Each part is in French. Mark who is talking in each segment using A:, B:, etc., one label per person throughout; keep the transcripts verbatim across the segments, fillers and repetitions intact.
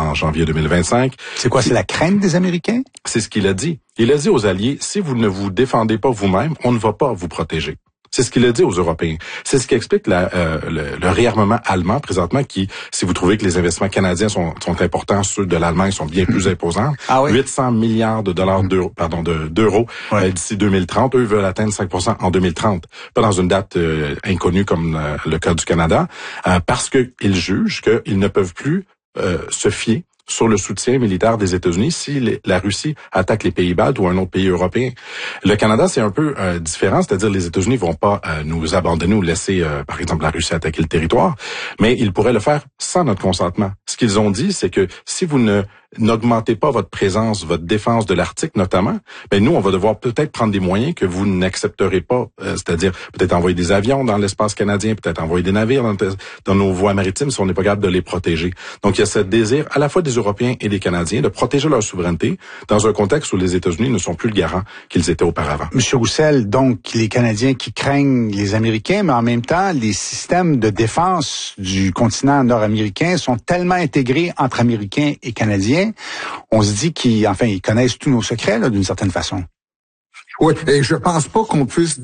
A: en janvier deux mille vingt-cinq.
B: C'est quoi, c'est la crainte des Américains?
A: C'est ce qu'il a dit. Il a dit aux alliés, si vous ne vous défendez pas vous-même, on ne va pas vous protéger. C'est ce qu'il a dit aux Européens. C'est ce qui explique la, euh, le, le réarmement allemand présentement qui, si vous trouvez que les investissements canadiens sont, sont importants, ceux de l'Allemagne sont bien plus imposants.
B: Ah oui?
A: huit cents milliards de dollars d'euros, pardon, de, d'euros
B: ouais.
A: euh, d'ici deux mille trente. Eux veulent atteindre cinq pour cent en deux mille trente. Pas dans une date euh, inconnue comme euh, le cas du Canada, euh, parce qu'ils jugent qu'ils ne peuvent plus euh, se fier sur le soutien militaire des États-Unis si les, la Russie attaque les Pays-Bas ou un autre pays européen. Le Canada, c'est un peu euh, différent, c'est-à-dire les États-Unis vont pas euh, nous abandonner ou laisser, euh, par exemple, la Russie attaquer le territoire, mais ils pourraient le faire sans notre consentement. Ce qu'ils ont dit, c'est que si vous ne n'augmentez pas votre présence, votre défense de l'Arctique notamment, ben nous, on va devoir peut-être prendre des moyens que vous n'accepterez pas, euh, c'est-à-dire peut-être envoyer des avions dans l'espace canadien, peut-être envoyer des navires dans, dans nos voies maritimes si on n'est pas capable de les protéger. Donc, il y a ce désir à la fois des Européens et des Canadiens de protéger leur souveraineté dans un contexte où les États-Unis ne sont plus le garant qu'ils étaient auparavant.
B: Monsieur Roussel, donc les Canadiens qui craignent les Américains, mais en même temps, les systèmes de défense du continent nord-américain sont tellement intégrés entre Américains et Canadiens, on se dit qu'ils, enfin, ils connaissent tous nos secrets, là, d'une certaine façon.
C: Oui, et je pense pas qu'on puisse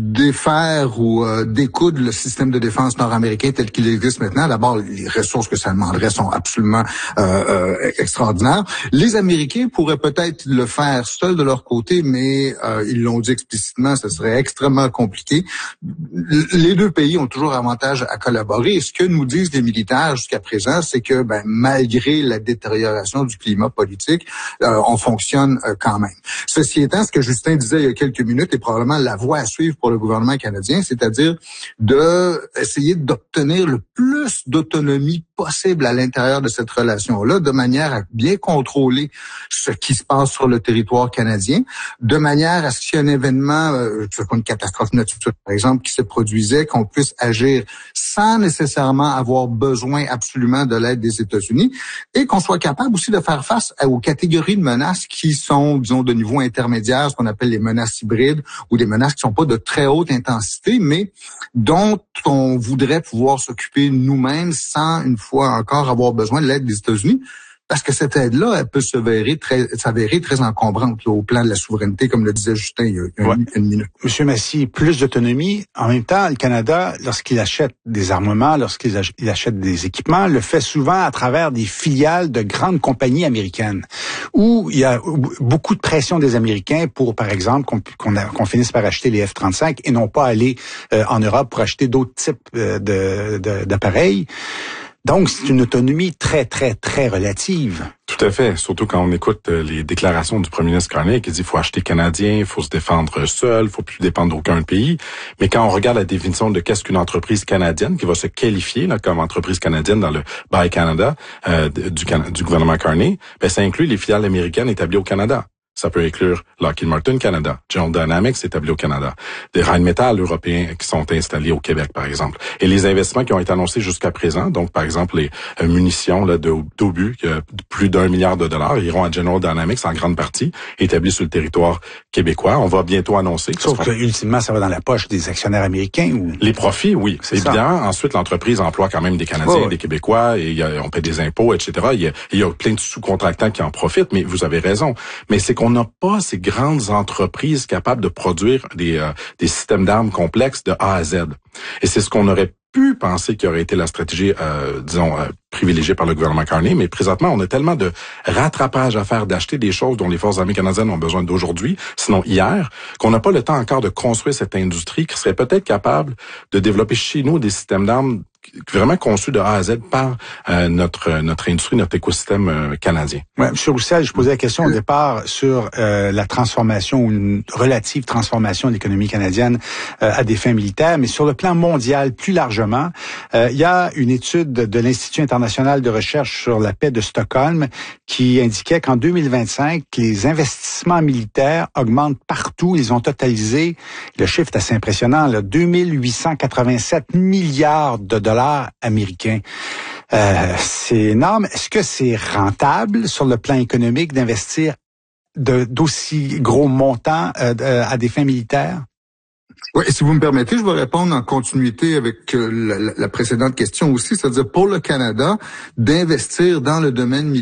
C: défaire ou euh, découdre le système de défense nord-américain tel qu'il existe maintenant. D'abord, les ressources que ça demanderait sont absolument euh, euh, extraordinaires. Les Américains pourraient peut-être le faire seuls de leur côté, mais euh, ils l'ont dit explicitement, ce serait extrêmement compliqué. Les deux pays ont toujours avantage à collaborer. Et ce que nous disent les militaires jusqu'à présent, c'est que ben, malgré la détérioration du climat politique, euh, on fonctionne euh, quand même. Ceci étant, ce que Justin disait il y a quelques minutes est probablement la voie à suivre pour le gouvernement canadien, c'est-à-dire de essayer d'obtenir le plus d'autonomie possible à l'intérieur de cette relation-là, de manière à bien contrôler ce qui se passe sur le territoire canadien, de manière à ce qu'il y ait un événement, euh, une catastrophe naturelle, par exemple, qui se produisait, qu'on puisse agir sans nécessairement avoir besoin absolument de l'aide des États-Unis, et qu'on soit capable aussi de faire face aux catégories de menaces qui sont, disons, de niveau intermédiaire, ce qu'on appelle les menaces hybrides ou des menaces qui sont pas de très haute intensité, mais dont on voudrait pouvoir s'occuper nous-mêmes sans, une fois encore, avoir besoin de l'aide des États-Unis. Parce que cette aide-là, elle peut s'avérer très, s'avérer très encombrante là, au plan de la souveraineté, comme le disait Justin il y a une, ouais. une minute.
B: Monsieur Massy, plus d'autonomie. En même temps, le Canada, lorsqu'il achète des armements, lorsqu'il achète des équipements, le fait souvent à travers des filiales de grandes compagnies américaines, où il y a beaucoup de pression des Américains pour, par exemple, qu'on, qu'on, a, qu'on finisse par acheter les F trente-cinq et non pas aller euh, en Europe pour acheter d'autres types euh, de, de, d'appareils. Donc, c'est une autonomie très, très, très relative.
A: Tout à fait, surtout quand on écoute les déclarations du premier ministre Carney qui dit qu'il faut acheter canadien, il faut se défendre seul, il faut plus dépendre d'aucun pays. Mais quand on regarde la définition de qu'est-ce qu'une entreprise canadienne qui va se qualifier là, comme entreprise canadienne dans le Buy Canada euh, du, du gouvernement Carney, ben ça inclut les filiales américaines établies au Canada. Ça peut inclure Lockheed Martin Canada, General Dynamics établi au Canada, des Rheinmetall européens qui sont installés au Québec, par exemple. Et les investissements qui ont été annoncés jusqu'à présent, donc par exemple les euh, munitions là, de, d'obus, euh, plus d'un milliard de dollars, iront à General Dynamics en grande partie, établis sur le territoire québécois. On va bientôt annoncer.
B: Sauf que, ultimement, ça va dans la poche des actionnaires américains ou...
A: Les profits, oui, c'est évidemment. Ça. Ensuite, l'entreprise emploie quand même des Canadiens, oh, des Québécois, et y a, on paie des impôts, et cetera. Il y a, il y a plein de sous-contractants qui en profitent, mais vous avez raison. Mais c'est qu'on n'a pas ces grandes entreprises capables de produire des, euh, des systèmes d'armes complexes de A à Z. Et c'est ce qu'on aurait pu penser qui aurait été la stratégie, euh, disons, euh, privilégiée par le gouvernement Carney. Mais présentement, on a tellement de rattrapage à faire, d'acheter des choses dont les forces armées canadiennes ont besoin d'aujourd'hui, sinon hier, qu'on n'a pas le temps encore de construire cette industrie qui serait peut-être capable de développer chez nous des systèmes d'armes vraiment conçus de A à Z par euh, notre notre industrie, notre écosystème euh, canadien.
B: Ouais, M. Roussel, je posais la question au départ sur euh, la transformation ou une relative transformation de l'économie canadienne euh, à des fins militaires, mais sur le plan mondial, plus largement, euh, il y a une étude de l'Institut international de recherche sur la paix de Stockholm qui indiquait qu'en deux mille vingt-cinq, les investissements militaires augmentent partout. Ils ont totalisé, le chiffre est assez impressionnant, là, deux mille huit cent quatre-vingt-sept milliards de dollars américains. Euh, c'est énorme. Est-ce que c'est rentable sur le plan économique d'investir de, d'aussi gros montants euh, à des fins militaires?
C: Oui, si vous me permettez, je vais répondre en continuité avec la, la précédente question aussi, c'est-à-dire pour le Canada, d'investir dans le domaine militaire